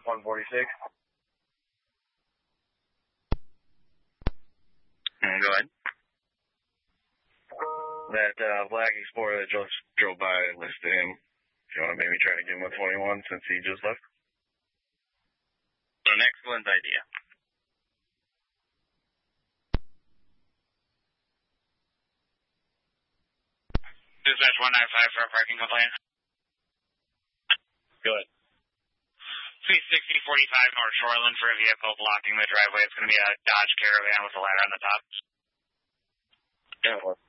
146. Go ahead. That black Explorer that just drove by listed him. If you want to maybe try to give him a 21 since he just left. An excellent idea. Dispatch 195 for a parking complaint. Go ahead. 360-45 North Shoreland for a vehicle blocking the driveway. It's going to be a Dodge Caravan with a ladder on the top. Yeah, well.